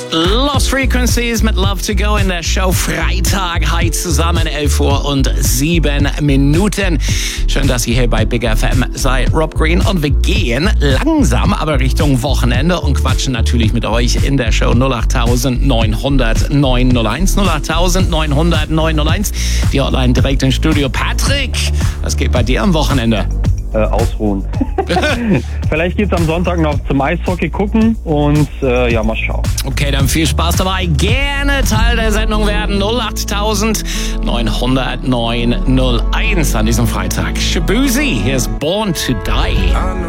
Lost Frequencies mit Love to Go in der Show Freitag, heute zusammen 11:07. Schön, dass ihr hier bei Big FM seid. Rob Green und wir gehen langsam aber Richtung Wochenende und quatschen natürlich mit euch in der Show 08900 901 08900 901. Die Hotline direkt im Studio. Patrick, was geht bei dir am Wochenende? Ausruhen. Vielleicht geht's am Sonntag noch zum Eishockey gucken und mal schauen. Okay, dann viel Spaß dabei. Gerne Teil der Sendung werden. 08900 901 an diesem Freitag. Shabuzi, hier ist Born to Die.